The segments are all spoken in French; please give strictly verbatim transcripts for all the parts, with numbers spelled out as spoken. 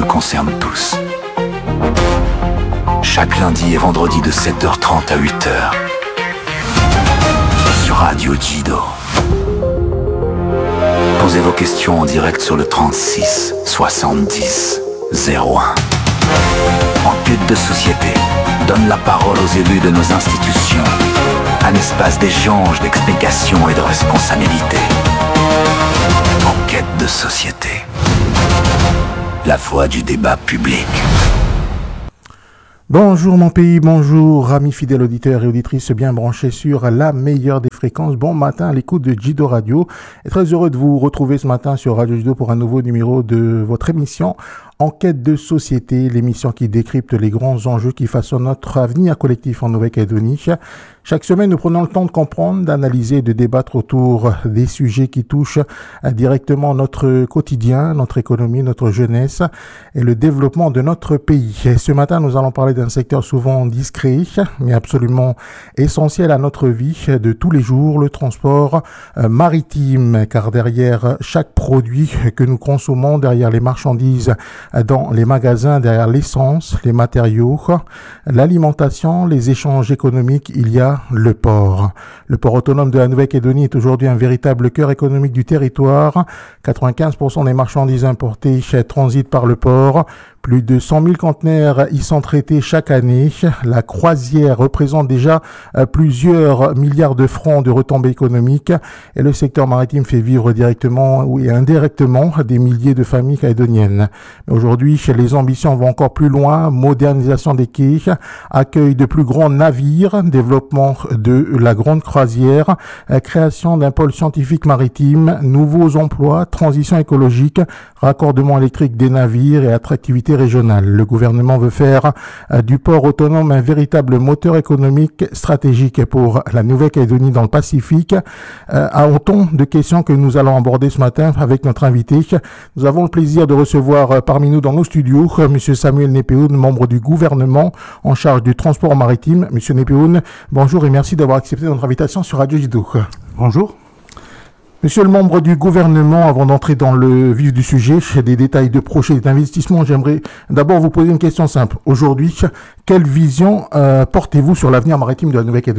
nous concerne tous. Chaque lundi et vendredi de sept heures trente à huit heures. Sur Radio Jido. Posez vos questions en direct sur le trente-six soixante-dix zéro un. Enquête de société donne la parole aux élus de nos institutions. Un espace d'échange, d'explication et de responsabilité. Enquête de société. La voix du débat public. Bonjour mon pays, bonjour amis fidèles auditeurs et auditrices bien branchés sur la meilleure des fréquences. Bon matin à l'écoute de Jido Radio. Et très heureux de vous retrouver ce matin sur Radio Jido pour un nouveau numéro de votre émission Enquête de société, l'émission qui décrypte les grands enjeux qui façonnent notre avenir collectif en Nouvelle-Calédonie. Chaque semaine, nous prenons le temps de comprendre, d'analyser et de débattre autour des sujets qui touchent directement notre quotidien, notre économie, notre jeunesse et le développement de notre pays. Et ce matin, nous allons parler d'un secteur souvent discret, mais absolument essentiel à notre vie de tous les jours, le transport maritime. Car derrière chaque produit que nous consommons, derrière les marchandises dans les magasins, derrière l'essence, les matériaux, l'alimentation, les échanges économiques, il y a le port. Le port autonome de la Nouvelle-Calédonie est aujourd'hui un véritable cœur économique du territoire. quatre-vingt-quinze pour cent des marchandises importées transitent par le port. Plus de cent mille conteneurs y sont traités chaque année. La croisière représente déjà plusieurs milliards de francs de retombées économiques et le secteur maritime fait vivre directement et indirectement des milliers de familles calédoniennes. Mais aujourd'hui, les ambitions vont encore plus loin. Modernisation des quais, accueil de plus grands navires, développement de la grande croisière, création d'un pôle scientifique maritime, nouveaux emplois, transition écologique, raccordement électrique des navires et attractivité régionale. Le gouvernement veut faire euh, du port autonome un véritable moteur économique stratégique pour la Nouvelle-Calédonie dans le Pacifique. Euh, à autant de questions que nous allons aborder ce matin avec notre invité. Nous avons le plaisir de recevoir euh, parmi nous dans nos studios euh, M. Samuel Népehoun, membre du gouvernement en charge du transport maritime. M. Népehoun, bonjour et merci d'avoir accepté notre invitation sur Radio Jido. Bonjour. Monsieur le membre du gouvernement, avant d'entrer dans le vif du sujet, des détails de projets d'investissement, j'aimerais d'abord vous poser une question simple. Aujourd'hui, quelle vision euh, portez-vous sur l'avenir maritime de la Nouvelle-Calédonie ?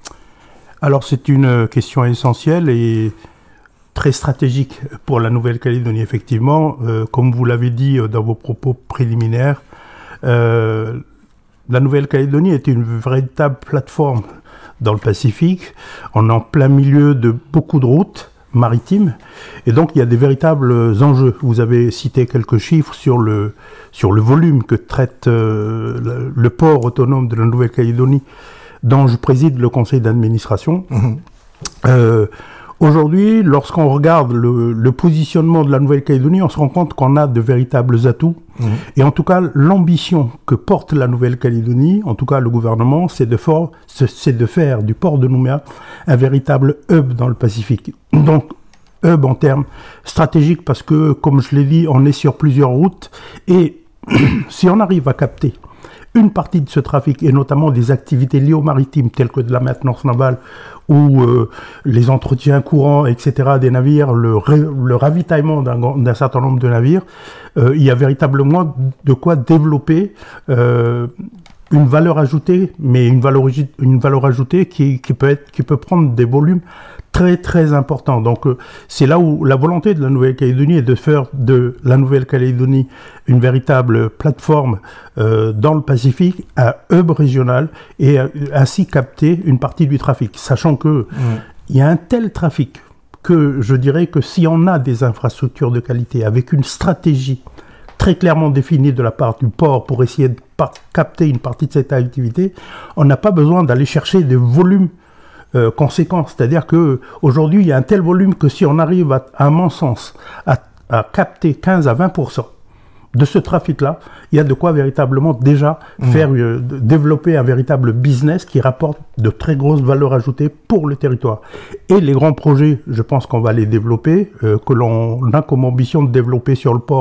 Alors c'est une question essentielle et très stratégique pour la Nouvelle-Calédonie, effectivement. Euh, comme vous l'avez dit dans vos propos préliminaires, euh, la Nouvelle-Calédonie est une véritable plateforme dans le Pacifique. On est en plein milieu de beaucoup de routes maritimes et donc il y a des véritables enjeux. Vous avez cité quelques chiffres sur le, sur le volume que traite euh, le, le port autonome de la Nouvelle-Calédonie dont je préside le conseil d'administration. Mmh. Euh, Aujourd'hui, lorsqu'on regarde le, le positionnement de la Nouvelle-Calédonie, on se rend compte qu'on a de véritables atouts. Mmh. Et en tout cas, l'ambition que porte la Nouvelle-Calédonie, en tout cas le gouvernement, c'est de, for- c'est de faire du port de Nouméa un véritable hub dans le Pacifique. Donc, hub en termes stratégiques parce que, comme je l'ai dit, on est sur plusieurs routes. Et si on arrive à capter une partie de ce trafic, et notamment des activités liées au maritime, telles que de la maintenance navale, ou euh, les entretiens courants, et cetera, des navires, le, ré, le ravitaillement d'un, d'un certain nombre de navires, euh, il y a véritablement de quoi développer euh, une valeur ajoutée, mais une valeur, une valeur ajoutée qui, qui, peut être, qui peut prendre des volumes très très importants. Donc euh, c'est là où la volonté de la Nouvelle-Calédonie est de faire de la Nouvelle-Calédonie une véritable plateforme euh, dans le Pacifique, un hub régional et euh, ainsi capter une partie du trafic, sachant que mmh. il y a un tel trafic que je dirais que si on a des infrastructures de qualité avec une stratégie très clairement définie de la part du port pour essayer de par- capter une partie de cette activité, on n'a pas besoin d'aller chercher des volumes Euh, conséquences, c'est-à-dire que aujourd'hui il y a un tel volume que si on arrive à, à mon sens à, à capter quinze à vingt pour cent de ce trafic-là, il y a de quoi véritablement déjà mmh. faire euh, développer un véritable business qui rapporte de très grosses valeurs ajoutées pour le territoire. Et les grands projets, je pense qu'on va les développer, euh, que l'on a comme ambition de développer sur le port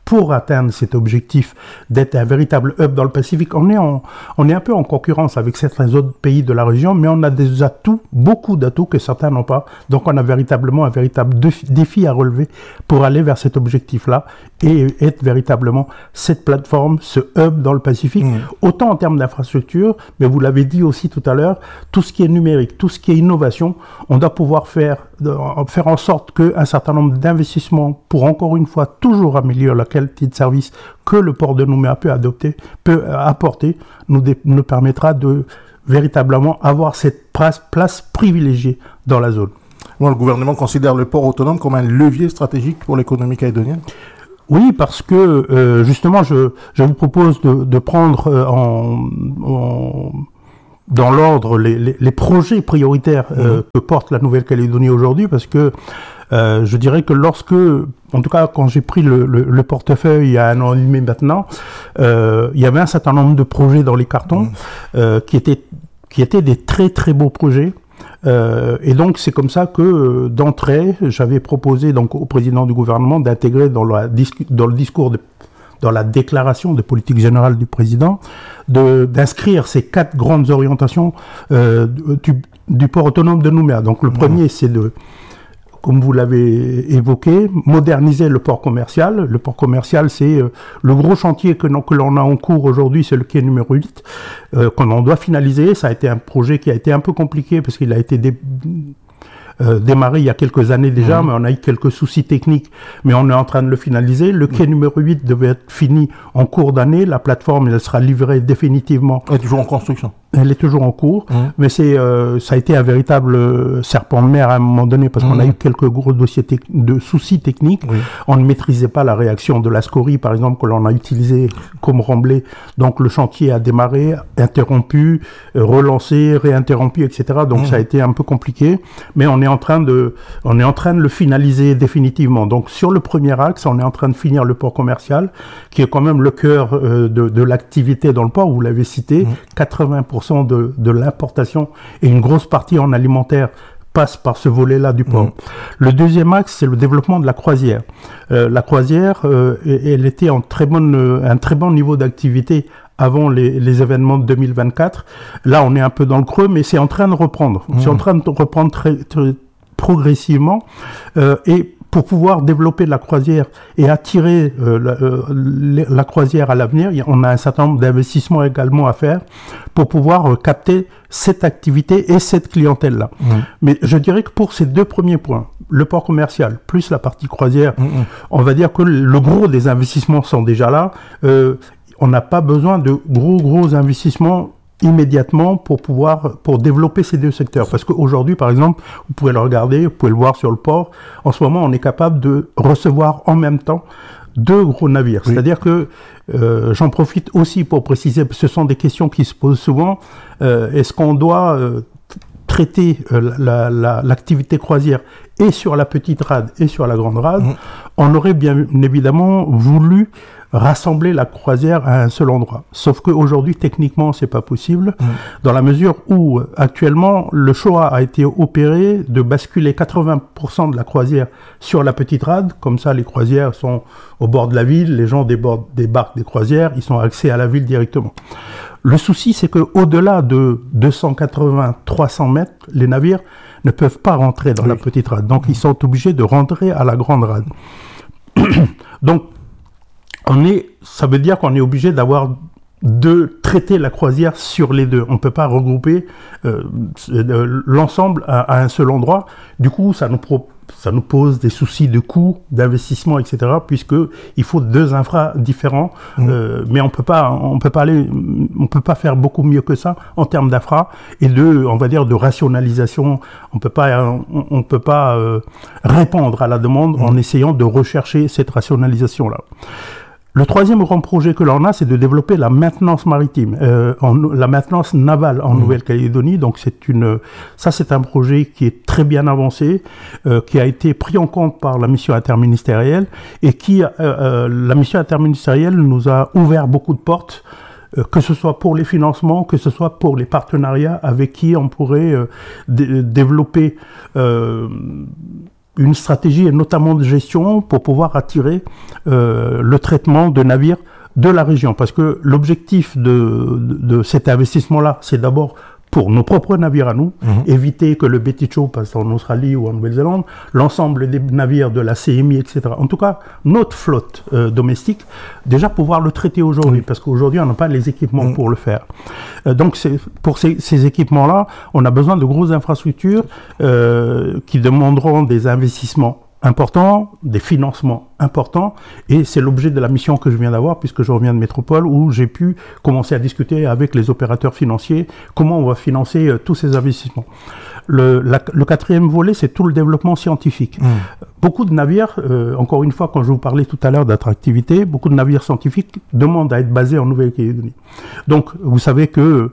pour atteindre cet objectif d'être un véritable hub dans le Pacifique. On est, en, on est un peu en concurrence avec certains autres pays de la région, mais on a des atouts, beaucoup d'atouts que certains n'ont pas. Donc on a véritablement un véritable défi à relever pour aller vers cet objectif-là et être véritablement cette plateforme, ce hub dans le Pacifique, mmh. autant en termes d'infrastructure, mais vous l'avez dit aussi tout à l'heure, tout ce qui est numérique, tout ce qui est innovation, on doit pouvoir faire, faire en sorte qu'un certain nombre d'investissements pour encore une fois toujours améliorer la qualité de service que le port de Nouméa peut adopter, peut apporter, nous, dé, nous permettra de véritablement avoir cette place, place privilégiée dans la zone. Bon, le gouvernement considère le port autonome comme un levier stratégique pour l'économie calédonienne? Oui, parce que euh, justement, je, je vous propose de, de prendre euh, en, en, dans l'ordre les, les, les projets prioritaires euh, mmh. que porte la Nouvelle-Calédonie aujourd'hui, parce que euh, je dirais que lorsque, en tout cas quand j'ai pris le, le, le portefeuille il y a un an et demi maintenant, euh, il y avait un certain nombre de projets dans les cartons mmh. euh, qui étaient qui étaient des très très beaux projets. Euh, et donc c'est comme ça que euh, d'entrée j'avais proposé donc au président du gouvernement d'intégrer dans, la discu- dans le discours de, dans la déclaration de politique générale du président de, d'inscrire ces quatre grandes orientations euh, du, du port autonome de Nouméa. Donc le mmh. premier c'est de, comme vous l'avez évoqué, moderniser le port commercial. Le port commercial, c'est euh, le gros chantier que, que l'on a en cours aujourd'hui, c'est le quai numéro huit, euh, qu'on doit finaliser. Ça a été un projet qui a été un peu compliqué parce qu'il a été dé, euh, démarré il y a quelques années déjà, mmh. mais on a eu quelques soucis techniques, mais on est en train de le finaliser. Le quai mmh. numéro huit devait être fini en cours d'année. La plateforme, elle sera livrée définitivement. Elle est toujours en construction. Elle est toujours en cours, mmh. mais c'est, euh, ça a été un véritable euh, serpent de mer à un moment donné parce mmh. qu'on a eu quelques gros dossiers te- de soucis techniques. Oui. On ne maîtrisait pas la réaction de la scorie, par exemple, que l'on a utilisé comme remblai. Donc le chantier a démarré, interrompu, euh, relancé, réinterrompu, et cetera. Donc mmh. ça a été un peu compliqué, mais on est en train de, on est en train de le finaliser définitivement. Donc sur le premier axe, on est en train de finir le port commercial, qui est quand même le cœur euh, de, de l'activité dans le port. Vous l'avez cité, mmh. quatre-vingts pour cent De, de l'importation et une grosse partie en alimentaire passe par ce volet-là du port. Mmh. Le deuxième axe, c'est le développement de la croisière. Euh, la croisière, euh, elle était en très bonne, un très bon niveau d'activité avant les, les événements de deux mille vingt-quatre. Là, on est un peu dans le creux, mais c'est en train de reprendre. Mmh. C'est en train de reprendre très, très progressivement euh, et pour pouvoir développer la croisière et attirer euh, la, euh, la croisière à l'avenir, on a un certain nombre d'investissements également à faire pour pouvoir euh, capter cette activité et cette clientèle-là. Mmh. Mais je dirais que pour ces deux premiers points, le port commercial plus la partie croisière, mmh. on va dire que le gros des investissements sont déjà là. Euh, on n'a pas besoin de gros, gros investissements immédiatement pour pouvoir pour développer ces deux secteurs, parce qu'aujourd'hui par exemple vous pouvez le regarder, vous pouvez le voir sur le port, en ce moment on est capable de recevoir en même temps deux gros navires, oui. C'est-à-dire que euh, j'en profite aussi pour préciser, ce sont des questions qui se posent souvent, euh, est-ce qu'on doit euh, traiter euh, la, la, l'activité croisière et sur la petite rade et sur la grande rade, mmh. on aurait bien évidemment voulu rassembler la croisière à un seul endroit. Sauf qu'aujourd'hui, techniquement, c'est pas possible, mmh. dans la mesure où, actuellement, le choix a été opéré de basculer quatre-vingts pour cent de la croisière sur la petite rade. Comme ça, les croisières sont au bord de la ville, les gens débordent, débarquent des croisières, ils sont accès à la ville directement. Le souci, c'est qu'au-delà de deux cent quatre-vingts à trois cents mètres, les navires ne peuvent pas rentrer dans oui. la petite rade. Donc, mmh. ils sont obligés de rentrer à la grande rade. Donc, On est, ça veut dire qu'on est obligé d'avoir de traiter la croisière sur les deux. On ne peut pas regrouper euh, l'ensemble à, à un seul endroit. Du coup, ça nous, pro, ça nous pose des soucis de coûts, d'investissement, et cetera. Puisque il faut deux infras différents. Mmh. Euh, mais on peut pas, on peut pas aller, on peut pas faire beaucoup mieux que ça en termes d'infra et de, on va dire, de rationalisation. On peut pas, on, on peut pas euh, répondre à la demande mmh. en essayant de rechercher cette rationalisation-là. Le troisième grand projet que l'on a, c'est de développer la maintenance maritime, euh, en, la maintenance navale en mmh. Nouvelle-Calédonie. Donc c'est une, ça c'est un projet qui est très bien avancé, euh, qui a été pris en compte par la mission interministérielle et qui, euh, euh, la mission interministérielle nous a ouvert beaucoup de portes. Euh, que ce soit pour les financements, que ce soit pour les partenariats avec qui on pourrait euh, d- développer euh, une stratégie et notamment de gestion pour pouvoir attirer euh, le traitement de navires de la région. Parce que l'objectif de, de, de cet investissement-là, c'est d'abord pour nos propres navires à nous, mmh. éviter que le Beticho passe en Australie ou en Nouvelle-Zélande, l'ensemble des navires de la C M I, et cetera. En tout cas, notre flotte euh, domestique, déjà pouvoir le traiter aujourd'hui, mmh. parce qu'aujourd'hui, on n'a pas les équipements mmh. pour le faire. Euh, donc, c'est, pour ces, ces équipements-là, on a besoin de grosses infrastructures euh, qui demanderont des investissements importants, des financements importants, et c'est l'objet de la mission que je viens d'avoir, puisque je reviens de Métropole, où j'ai pu commencer à discuter avec les opérateurs financiers comment on va financer euh, tous ces investissements. Le, la, le quatrième volet, c'est tout le développement scientifique. Mmh. Beaucoup de navires, euh, encore une fois, quand je vous parlais tout à l'heure d'attractivité, beaucoup de navires scientifiques demandent à être basés en Nouvelle-Calédonie. Donc, vous savez que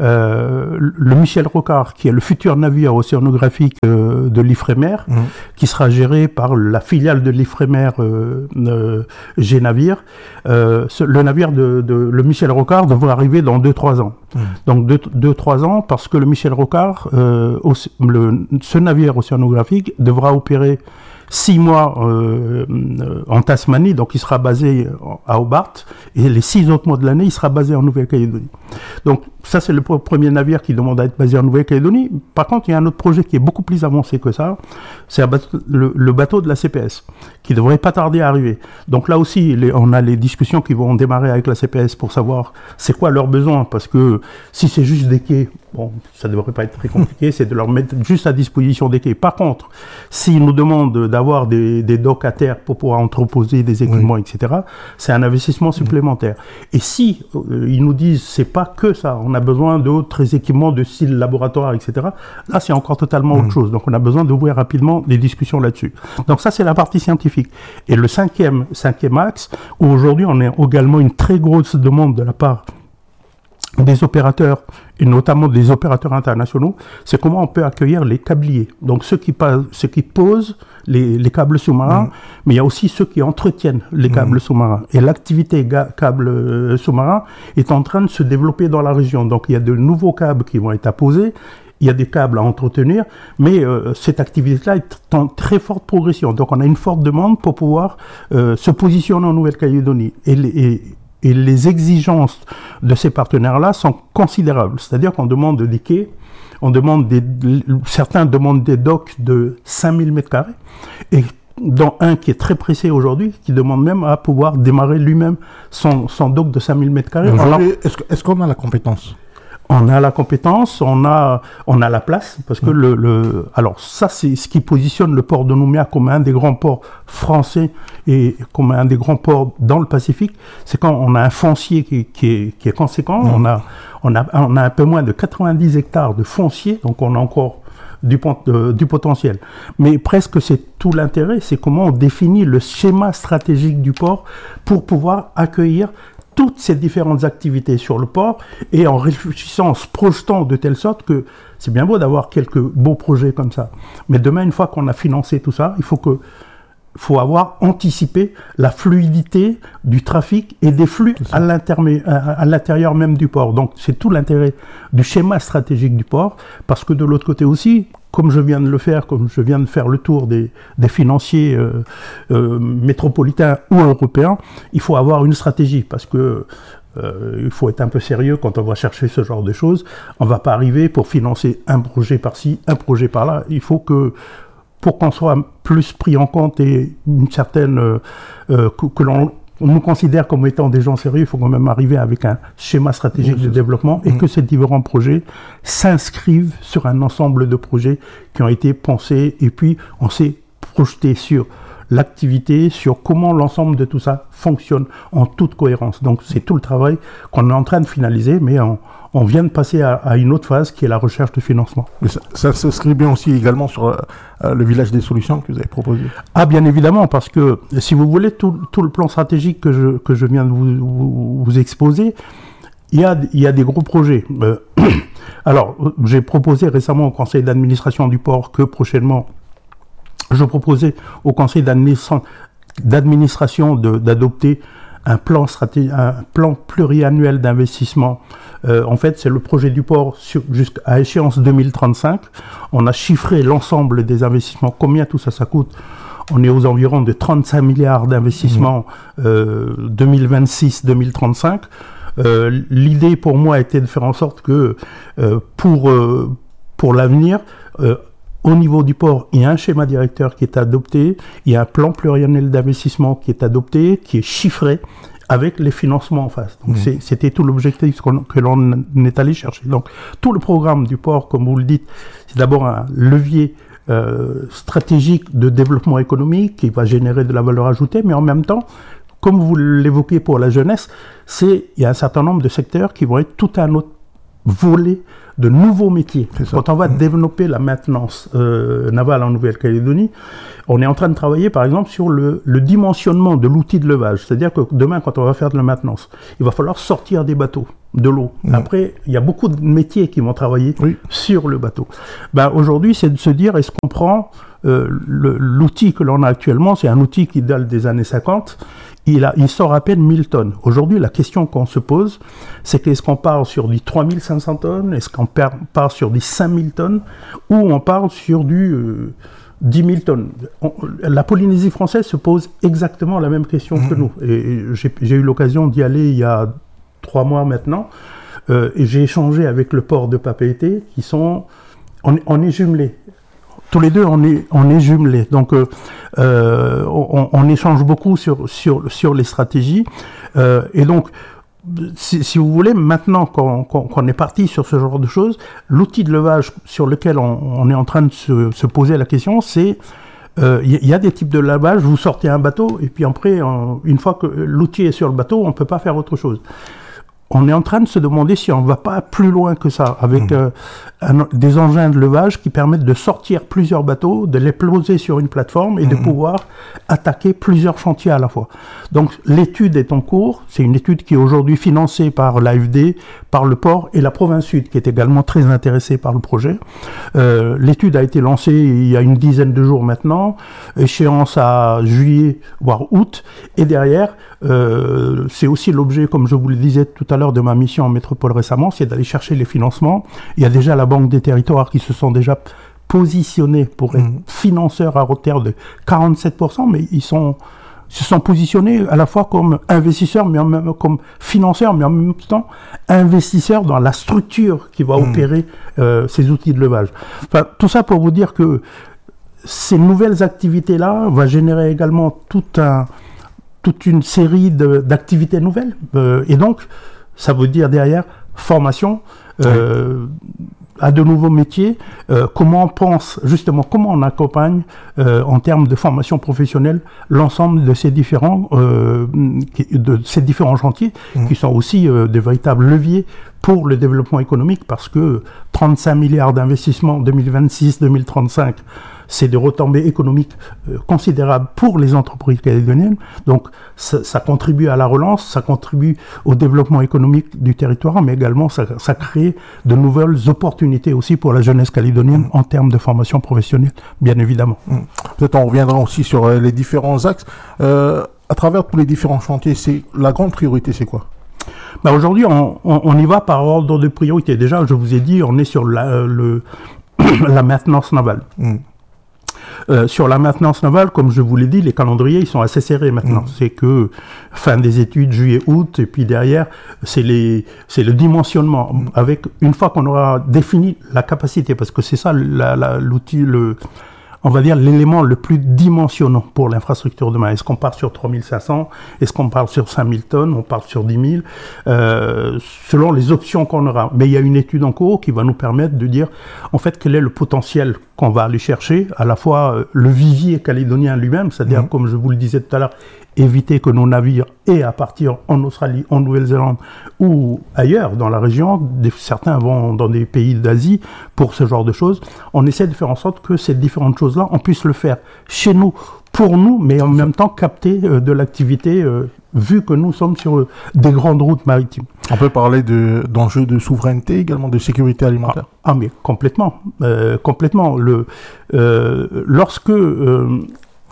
euh, le Michel Rocard, qui est le futur navire océanographique euh, de l'Ifremer, mmh. qui sera géré par la filiale de l'Ifremer euh, euh, G-Navire, euh, ce, le navire de, de le Michel Rocard devrait arriver dans deux trois ans. Mmh. Donc deux trois ans, parce que le Michel Rocard, euh, au, le, ce navire océanographique devra opérer six mois euh, en Tasmanie, donc il sera basé à Hobart, et les six autres mois de l'année, il sera basé en Nouvelle-Calédonie. Donc ça, c'est le premier navire qui demande à être basé en Nouvelle-Calédonie. Par contre, il y a un autre projet qui est beaucoup plus avancé que ça, c'est bateau, le, le bateau de la C P S, qui devrait pas tarder à arriver. Donc là aussi, les, on a les discussions qui vont démarrer avec la C P S pour savoir c'est quoi leurs besoins, parce que si c'est juste des quais, bon, ça devrait pas être très compliqué, c'est de leur mettre juste à disposition des quais. Par contre, s'ils nous demandent d'avoir des, des docks à terre pour pouvoir entreposer des équipements, oui. et cetera, c'est un investissement supplémentaire. Et si euh, ils nous disent c'est pas que ça, on a besoin d'autres équipements de style laboratoire, et cetera, là c'est encore totalement mmh. autre chose. Donc on a besoin d'ouvrir rapidement des discussions là-dessus. Donc ça c'est la partie scientifique. Et le cinquième, cinquième axe, où aujourd'hui on a également une très grosse demande de la part des opérateurs, et notamment des opérateurs internationaux, c'est comment on peut accueillir les câbliers. Donc ceux qui, passent, ceux qui posent les, les câbles sous-marins, mmh. mais il y a aussi ceux qui entretiennent les câbles mmh. sous-marins. Et l'activité ga- câble euh, sous-marin est en train de se développer dans la région. Donc il y a de nouveaux câbles qui vont être apposés, il y a des câbles à entretenir, mais euh, cette activité-là est en très forte progression. Donc on a une forte demande pour pouvoir euh, se positionner en Nouvelle-Calédonie. Et, les, et Et les exigences de ces partenaires-là sont considérables. C'est-à-dire qu'on demande des quais, on demande des, certains demandent des docks de cinq mille mètres carrés, et dont un qui est très pressé aujourd'hui, qui demande même à pouvoir démarrer lui-même son, son dock de cinq mille mètres carrés. Aujourd'hui, est-ce, est-ce qu'on a la compétence ? On a la compétence, on a, on a la place, parce que mmh. le, le, alors ça c'est ce qui positionne le port de Nouméa comme un des grands ports français et comme un des grands ports dans le Pacifique, c'est quand on a un foncier qui, qui, est, qui est conséquent, mmh. on a, on a, on a un peu moins de quatre-vingt-dix hectares de foncier, donc on a encore du, euh, du potentiel. Mais presque c'est tout l'intérêt, c'est comment on définit le schéma stratégique du port pour pouvoir accueillir toutes ces différentes activités sur le port, et en réfléchissant, en se projetant de telle sorte que c'est bien beau d'avoir quelques beaux projets comme ça. Mais demain, une fois qu'on a financé tout ça, il faut que, faut avoir anticipé la fluidité du trafic et des flux à, à l'intérieur même du port. Donc, c'est tout l'intérêt du schéma stratégique du port, parce que de l'autre côté aussi, comme je viens de le faire, comme je viens de faire le tour des, des financiers euh, euh, métropolitains ou européens, il faut avoir une stratégie, parce que euh, il faut être un peu sérieux quand on va chercher ce genre de choses. On ne va pas arriver pour financer un projet par-ci, un projet par-là. Il faut que, pour qu'on soit plus pris en compte et une certaine euh, euh, que, que l'on on nous considère comme étant des gens sérieux, il faut quand même arriver avec un schéma stratégique oui, de développement et mmh. que ces différents projets s'inscrivent sur un ensemble de projets qui ont été pensés, et puis on s'est projeté sur l'activité, sur comment l'ensemble de tout ça fonctionne en toute cohérence. Donc c'est tout le travail qu'on est en train de finaliser, mais on, on vient de passer à, à une autre phase qui est la recherche de financement. Mais ça, ça s'inscrit bien aussi également sur euh, le village des solutions que vous avez proposé. Ah bien évidemment, parce que si vous voulez tout, tout le plan stratégique que je, que je viens de vous, vous, vous exposer, il y a, il y a des gros projets. Euh, alors, j'ai proposé récemment au conseil d'administration du port que prochainement, je proposais au conseil d'administration de, d'adopter un plan stratégique, un plan pluriannuel d'investissement. Euh, en fait, c'est le projet du port sur, jusqu'à échéance deux mille trente-cinq. On a chiffré l'ensemble des investissements, combien tout ça, ça coûte. On est aux environs de trente-cinq milliards d'investissements mmh. euh, deux mille vingt-six deux mille trente-cinq. Euh, l'idée pour moi était de faire en sorte que euh, pour, euh, pour l'avenir, euh, au niveau du port, il y a un schéma directeur qui est adopté, il y a un plan pluriannuel d'investissement qui est adopté, qui est chiffré, avec les financements en face. Donc, mmh. c'est, c'était tout l'objectif qu'on, que l'on est allé chercher. Donc, tout le programme du port, comme vous le dites, c'est d'abord un levier euh, stratégique de développement économique qui va générer de la valeur ajoutée, mais en même temps, comme vous l'évoquez pour la jeunesse, c'est, il y a un certain nombre de secteurs qui vont être tout un autre volet de nouveaux métiers. Quand on va mmh. développer la maintenance euh, navale en Nouvelle-Calédonie, on est en train de travailler par exemple sur le, le dimensionnement de l'outil de levage. C'est-à-dire que demain, quand on va faire de la maintenance, il va falloir sortir des bateaux de l'eau. Mmh. Après, il y a beaucoup de métiers qui vont travailler oui. sur le bateau. Ben, aujourd'hui, c'est de se dire, est-ce qu'on prend euh, le, l'outil que l'on a actuellement, c'est un outil qui date des années cinquante, Il, a, il sort à peine mille tonnes. Aujourd'hui, la question qu'on se pose, c'est qu'est-ce qu'on part sur du trois mille cinq cents tonnes, est-ce qu'on part sur du cinq mille tonnes, ou on part sur du euh, dix mille tonnes. On, la Polynésie française se pose exactement la même question mmh. que nous. Et, et j'ai, j'ai eu l'occasion d'y aller il y a trois mois maintenant, euh, et j'ai échangé avec le port de Papeete, qui sont... On, on est jumelés. Tous les deux, on est, on est jumelés. Donc, euh, euh, on, on échange beaucoup sur, sur, sur les stratégies. Euh, et donc, si, si vous voulez, maintenant qu'on, qu'on, qu'on est parti sur ce genre de choses, l'outil de levage sur lequel on, on est en train de se, se poser la question, c'est il euh, y, y a des types de lavage, vous sortez un bateau, et puis après, on, une fois que l'outil est sur le bateau, on ne peut pas faire autre chose. On est en train de se demander si on ne va pas plus loin que ça, avec mmh. euh, un, des engins de levage qui permettent de sortir plusieurs bateaux, de les poser sur une plateforme et mmh. de pouvoir attaquer plusieurs chantiers à la fois. Donc l'étude est en cours, c'est une étude qui est aujourd'hui financée par l'A F D, par le port et la province sud, qui est également très intéressée par le projet. Euh, l'étude a été lancée il y a une dizaine de jours maintenant, échéance à juillet, voire août, et derrière, euh, c'est aussi l'objet, comme je vous le disais tout à l'heure, de ma mission en métropole récemment, c'est d'aller chercher les financements. Il y a déjà la Banque des territoires qui se sont déjà positionnés pour être mmh. financeurs à hauteur de quarante-sept pour cent, mais ils sont, se sont positionnés à la fois comme investisseurs, mais en même, comme financeurs, mais en même temps investisseurs dans la structure qui va mmh. opérer euh, ces outils de levage. Enfin, tout ça pour vous dire que ces nouvelles activités-là vont générer également tout un, toute une série de, d'activités nouvelles. Euh, et donc, ça veut dire derrière formation euh, oui. à de nouveaux métiers. Euh, comment on pense, justement, comment on accompagne euh, en termes de formation professionnelle l'ensemble de ces différents, euh, de ces différents chantiers mmh. qui sont aussi euh, des véritables leviers pour le développement économique, parce que trente-cinq milliards d'investissements deux mille vingt-six deux mille trente-cinq, c'est des retombées économiques euh, considérables pour les entreprises calédoniennes. Donc, ça, ça contribue à la relance, ça contribue au développement économique du territoire, mais également ça, ça crée de nouvelles opportunités aussi pour la jeunesse calédonienne mmh. en termes de formation professionnelle, bien évidemment. Mmh. Peut-être on reviendra aussi sur euh, les différents axes. Euh, à travers tous les différents chantiers, c'est, la grande priorité, c'est quoi ? Ben aujourd'hui, on, on, on y va par ordre de priorité. Déjà, je vous ai dit, on est sur la, le, la maintenance navale. Mmh. Euh, sur la maintenance navale, comme je vous l'ai dit, les calendriers ils sont assez serrés maintenant. Mmh. C'est que fin des études, juillet-août, et puis derrière, c'est, les, c'est le dimensionnement. Mmh. Avec, une fois qu'on aura défini la capacité, parce que c'est ça la, la, l'outil, le, on va dire l'élément le plus dimensionnant pour l'infrastructure demain. Est-ce qu'on part sur trois mille cinq cents? Est-ce qu'on part sur cinq mille tonnes? On part sur dix mille? euh, Selon les options qu'on aura. Mais il y a une étude en cours qui va nous permettre de dire, en fait, quel est le potentiel qu'on va aller chercher, à la fois euh, le vivier calédonien lui-même, c'est-à-dire, mmh. comme je vous le disais tout à l'heure, éviter que nos navires aient à partir en Australie, en Nouvelle-Zélande ou ailleurs dans la région. Des, certains vont dans des pays d'Asie pour ce genre de choses. On essaie de faire en sorte que ces différentes choses-là, on puisse le faire chez nous, pour nous, mais en même temps capter euh, de l'activité, euh, vu que nous sommes sur euh, des grandes routes maritimes. On peut parler de, d'enjeux de souveraineté, également de sécurité alimentaire. Ah, ah mais complètement. Euh, complètement. Le, euh, lorsque... Euh,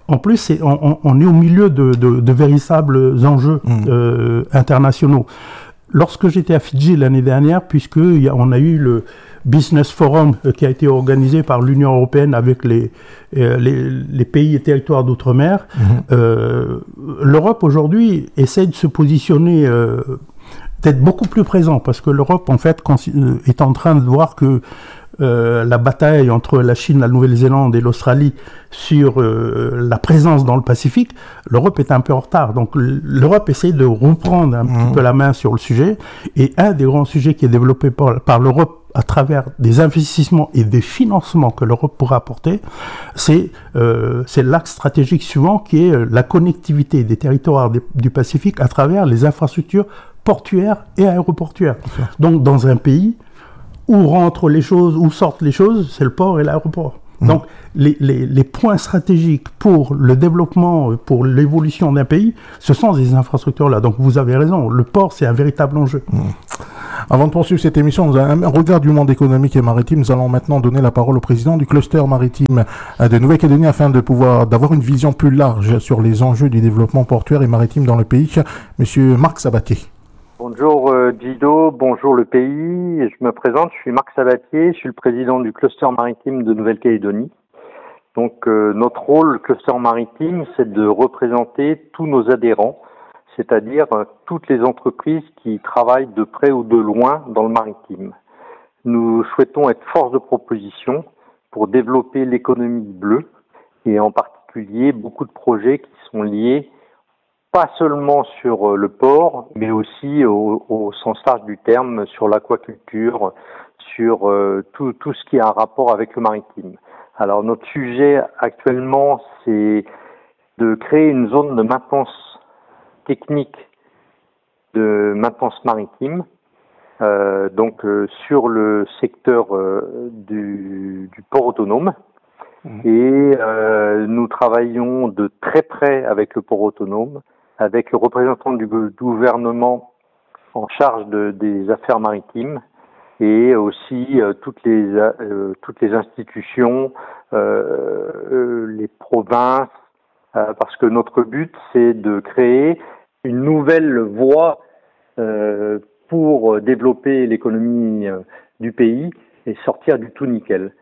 En plus, c'est, on, on est au milieu de, de, de véritables enjeux mmh. euh, internationaux. Lorsque j'étais à Fidji l'année dernière, puisque y a, on a eu le Business Forum euh, qui a été organisé par l'Union européenne avec les, euh, les, les pays et territoires d'outre-mer, mmh. euh, l'Europe aujourd'hui essaie de se positionner, euh, d'être beaucoup plus présent, parce que l'Europe, en fait, est en train de voir que Euh, la bataille entre la Chine, la Nouvelle-Zélande et l'Australie sur euh, la présence dans le Pacifique, l'Europe est un peu en retard. Donc l'Europe essaie de reprendre un mmh. petit peu la main sur le sujet. Et un des grands sujets qui est développé par, par l'Europe à travers des investissements et des financements que l'Europe pourra apporter, c'est, euh, c'est l'axe stratégique suivant qui est la connectivité des territoires des, du Pacifique à travers les infrastructures portuaires et aéroportuaires. Okay. Donc dans un pays où rentrent les choses, où sortent les choses, c'est le port et l'aéroport. Mmh. Donc, les, les, les points stratégiques pour le développement, pour l'évolution d'un pays, ce sont ces infrastructures-là. Donc, vous avez raison, le port, c'est un véritable enjeu. Mmh. Avant de poursuivre cette émission, nous avons un regard du monde économique et maritime. Nous allons maintenant donner la parole au président du cluster maritime de Nouvelle-Calédonie afin de pouvoir, d'avoir une vision plus large sur les enjeux du développement portuaire et maritime dans le pays. Monsieur Marc Sabatier. Bonjour euh, Guido, bonjour le pays, je me présente, je suis Marc Sabatier, je suis le président du cluster maritime de Nouvelle-Calédonie. Donc euh, notre rôle, le cluster maritime, c'est de représenter tous nos adhérents, c'est-à-dire euh, toutes les entreprises qui travaillent de près ou de loin dans le maritime. Nous souhaitons être force de proposition pour développer l'économie bleue et en particulier beaucoup de projets qui sont liés pas seulement sur le port, mais aussi au, au sens large du terme, sur l'aquaculture, sur euh, tout, tout ce qui a un rapport avec le maritime. Alors notre sujet actuellement, c'est de créer une zone de maintenance technique, de maintenance maritime, euh, donc euh, sur le secteur euh, du, du port autonome. Mmh. Et euh, nous travaillons de très près avec le port autonome, avec le représentant du gouvernement en charge de, des affaires maritimes et aussi euh, toutes les euh, toutes les institutions, euh, euh, les provinces, euh, parce que notre but c'est de créer une nouvelle voie euh, pour développer l'économie euh, du pays et sortir du tout nickel.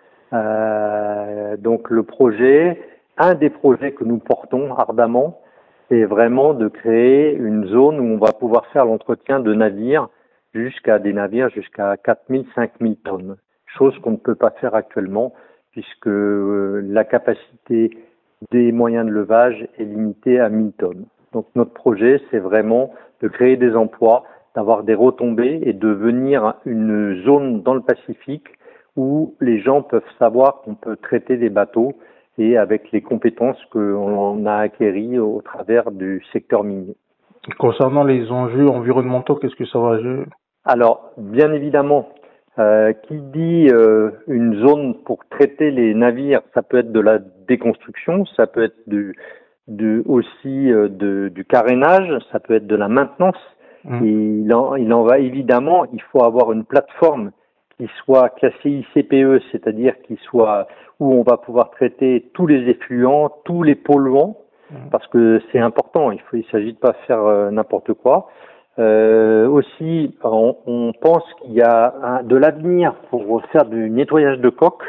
Euh, donc le projet, un des projets que nous portons ardemment, c'est vraiment de créer une zone où on va pouvoir faire l'entretien de navires jusqu'à des navires jusqu'à quatre mille, cinq mille tonnes. Chose qu'on ne peut pas faire actuellement puisque euh, la capacité des moyens de levage est limitée à mille tonnes. Donc notre projet, c'est vraiment de créer des emplois, d'avoir des retombées et de devenir une zone dans le Pacifique où les gens peuvent savoir qu'on peut traiter des bateaux et avec les compétences qu'on a acquéries au travers du secteur minier. Concernant les enjeux environnementaux, qu'est-ce que ça va jouer ? Alors, bien évidemment, euh, qui dit euh, une zone pour traiter les navires, ça peut être de la déconstruction, ça peut être du, du aussi euh, de, du carénage, ça peut être de la maintenance. Mmh. Et il en, il en va évidemment, il faut avoir une plateforme qui soit classée I C P E, c'est-à-dire qui soit où on va pouvoir traiter tous les effluents, tous les polluants, mmh. parce que c'est important. Il faut, il s'agit de pas faire euh, n'importe quoi. Euh, aussi, on, on pense qu'il y a un, de l'avenir pour faire du nettoyage de coques,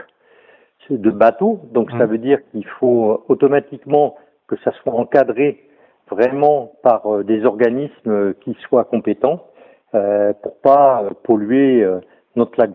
de bateaux. Donc mmh. ça veut dire qu'il faut automatiquement que ça soit encadré vraiment par euh, des organismes qui soient compétents euh, pour pas euh, polluer euh, notre lac.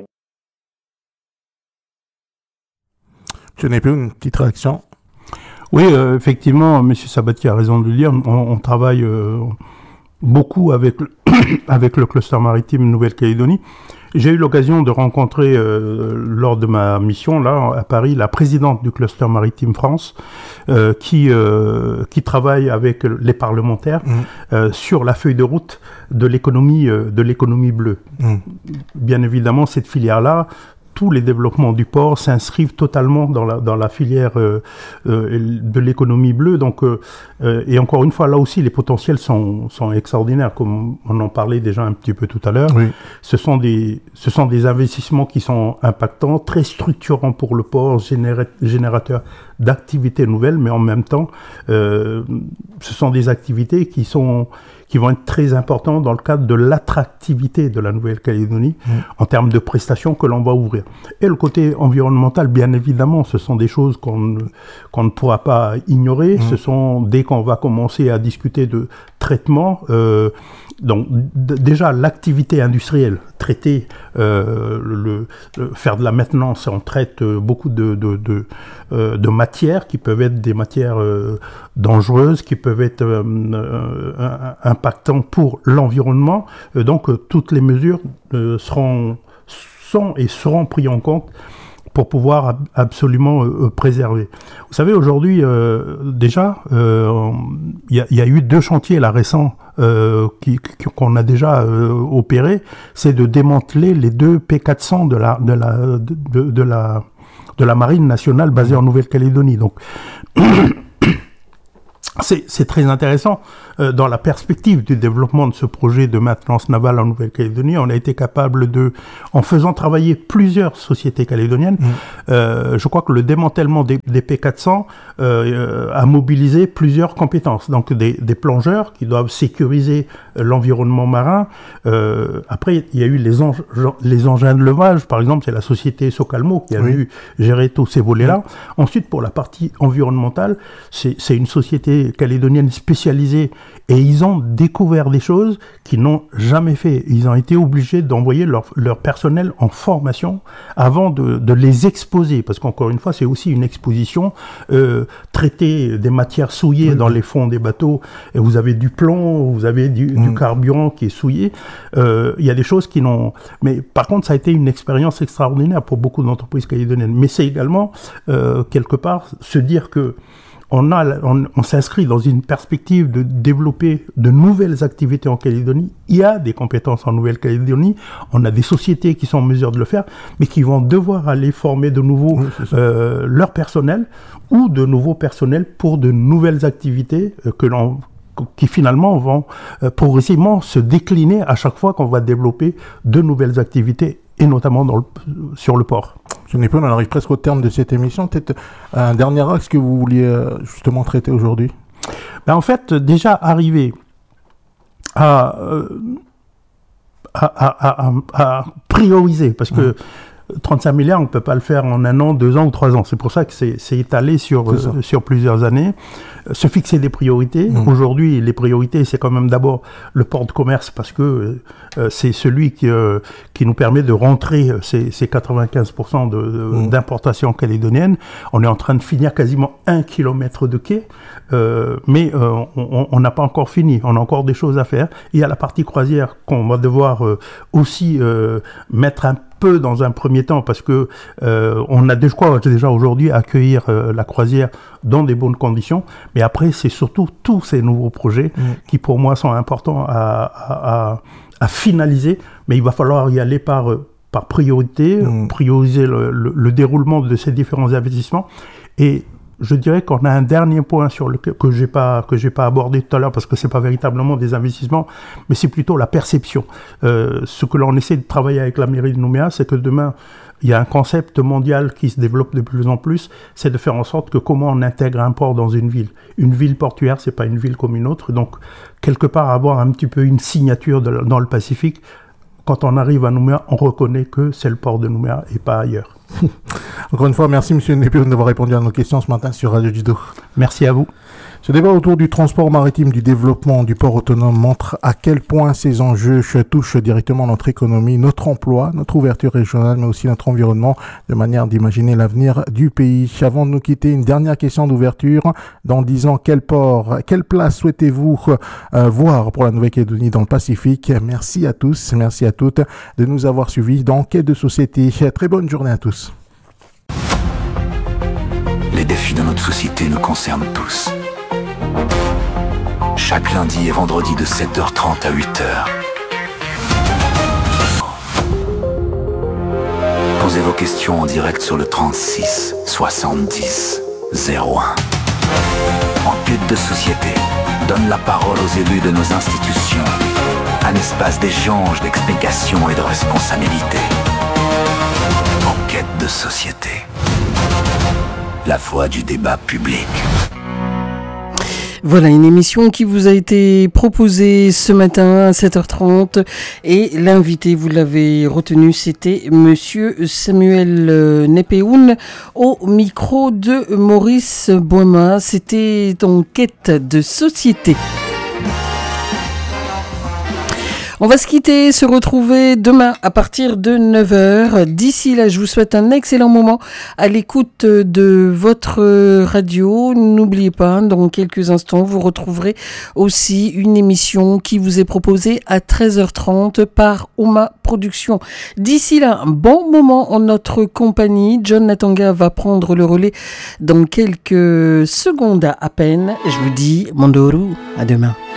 Ce n'est plus une petite réaction. Oui, euh, effectivement, M. Sabatier a raison de le dire. On, on travaille euh, beaucoup avec le, avec le cluster maritime Nouvelle-Calédonie. J'ai eu l'occasion de rencontrer, euh, lors de ma mission là à Paris, la présidente du cluster maritime France, euh, qui euh, qui travaille avec les parlementaires mmh. euh, sur la feuille de route de l'économie euh, de l'économie bleue. Mmh. Bien évidemment, cette filière-là, tous les développements du port s'inscrivent totalement dans la dans la filière euh, euh, de l'économie bleue. Donc, euh, euh, et encore une fois, là aussi, les potentiels sont sont extraordinaires, comme on en parlait déjà un petit peu tout à l'heure. Oui. Ce sont des ce sont des investissements qui sont impactants, très structurants pour le port, généra- générateurs d'activités nouvelles, mais en même temps, euh, ce sont des activités qui sont qui vont être très importantes dans le cadre de l'attractivité de la Nouvelle-Calédonie mmh. en termes de prestations que l'on va ouvrir. Et le côté environnemental, bien évidemment, ce sont des choses qu'on, qu'on ne pourra pas ignorer. Mmh. Ce sont, dès qu'on va commencer à discuter de traitement, euh, donc d- déjà l'activité industrielle, traiter, euh, le, le, faire de la maintenance, on traite euh, beaucoup de, de, de, euh, de matières qui peuvent être des matières euh, dangereuses, qui peuvent être euh, euh, impactantes pour l'environnement. Euh, donc euh, toutes les mesures euh, seront, sont et seront prises en compte pour pouvoir ab- absolument euh, préserver. Vous savez, aujourd'hui, euh, déjà, il euh, y, y a eu deux chantiers là récents euh, qui, qui, qu'on a déjà euh, opérés. C'est de démanteler les deux P quatre cents de la, de la, de, de, de la, de la Marine nationale basée en Nouvelle-Calédonie. Donc, C'est, c'est très intéressant. Euh, dans la perspective du développement de ce projet de maintenance navale en Nouvelle-Calédonie, on a été capable de, en faisant travailler plusieurs sociétés calédoniennes, mmh. euh, je crois que le démantèlement des, des P quatre cents euh, a mobilisé plusieurs compétences. Donc des, des plongeurs qui doivent sécuriser l'environnement marin. Euh, après, il y a eu les, eng- les engins de levage. Par exemple, c'est la société Socalmo qui a oui. dû gérer tous ces volets-là. Mmh. Ensuite, pour la partie environnementale, c'est, c'est une société calédonienne spécialisée et ils ont découvert des choses qu'ils n'ont jamais fait. Ils ont été obligés d'envoyer leur, leur personnel en formation avant de, de les exposer, parce qu'encore une fois, c'est aussi une exposition. Euh, traiter des matières souillées oui. dans les fonds des bateaux, et vous avez du plomb, vous avez du, mmh. du carburant qui est souillé. Euh, il y a des choses qui n'ont... Mais par contre, ça a été une expérience extraordinaire pour beaucoup d'entreprises calédoniennes. Mais c'est également, euh, quelque part, se dire que On, a, on, on s'inscrit dans une perspective de développer de nouvelles activités en Calédonie. Il y a des compétences en Nouvelle-Calédonie. On a des sociétés qui sont en mesure de le faire, mais qui vont devoir aller former de nouveau oui, euh, leur personnel ou de nouveaux personnels pour de nouvelles activités euh, que l'on, qui finalement vont euh, progressivement se décliner à chaque fois qu'on va développer de nouvelles activités, et notamment dans le, sur le port. Je n'ai pas, on arrive presque au terme de cette émission. Peut-être un dernier axe que vous vouliez justement traiter aujourd'hui. Ben en fait, déjà arriver à, à, à, à, à prioriser, parce que mmh. trente-cinq milliards, on ne peut pas le faire en un an, deux ans ou trois ans. C'est pour ça que c'est, c'est étalé sur, euh, sur plusieurs années. Se fixer des priorités. Mmh. Aujourd'hui, les priorités, c'est quand même d'abord le port de commerce, parce que euh, c'est celui qui, euh, qui nous permet de rentrer ces, ces quatre-vingt-quinze pour cent de, de, mmh. d'importation calédonienne. On est en train de finir quasiment un kilomètre de quai, euh, mais euh, on n'a pas encore fini. On a encore des choses à faire. Il y a la partie croisière qu'on va devoir euh, aussi euh, mettre un peu dans un premier temps, parce que euh, on a déjà, quoi, déjà aujourd'hui accueillir euh, la croisière dans des bonnes conditions, mais après c'est surtout tous ces nouveaux projets mmh. qui pour moi sont importants à, à, à, à finaliser, mais il va falloir y aller par, par priorité, mmh. prioriser le, le, le déroulement de ces différents investissements. Et je dirais qu'on a un dernier point sur le que j'ai pas que j'ai pas abordé tout à l'heure, parce que c'est pas véritablement des investissements, mais c'est plutôt la perception. Euh, ce que l'on essaie de travailler avec la mairie de Nouméa, c'est que demain il y a un concept mondial qui se développe de plus en plus, c'est de faire en sorte que comment on intègre un port dans une ville. Une ville portuaire, c'est pas une ville comme une autre, donc quelque part avoir un petit peu une signature de, dans le Pacifique. Quand on arrive à Nouméa, on reconnaît que c'est le port de Nouméa et pas ailleurs. Encore une fois, merci M. Népé d'avoir répondu à nos questions ce matin sur Radio Judo. Merci à vous. Ce débat autour du transport maritime, du développement du port autonome montre à quel point ces enjeux touchent directement notre économie, notre emploi, notre ouverture régionale, mais aussi notre environnement, de manière d'imaginer l'avenir du pays. Avant de nous quitter, une dernière question d'ouverture. Dans dix ans, quel port, quelle place souhaitez-vous euh, voir pour la Nouvelle-Calédonie dans le Pacifique? Merci à tous, merci à toutes de nous avoir suivis dans Quête de société. Très bonne journée à tous. Les défis de notre société nous concernent tous. Chaque lundi et vendredi de sept heures trente à huit heures. Posez vos questions en direct sur le trente-six soixante-dix zéro un. Enquête de société donne la parole aux élus de nos institutions. Un espace d'échange, d'explication et de responsabilité. Enquête de société. la voix du débat public. Voilà une émission qui vous a été proposée ce matin à sept heures trente et l'invité, vous l'avez retenu, c'était Monsieur Samuel Nepéoun au micro de Maurice Boima. C'était en quête de société. On va se quitter, se retrouver demain à partir de neuf heures. D'ici là, je vous souhaite un excellent moment à l'écoute de votre radio. N'oubliez pas, dans quelques instants, vous retrouverez aussi une émission qui vous est proposée à treize heures trente par Oma Productions. D'ici là, un bon moment en notre compagnie. John Natanga va prendre le relais dans quelques secondes à peine. Je vous dis, Mondoru, à demain.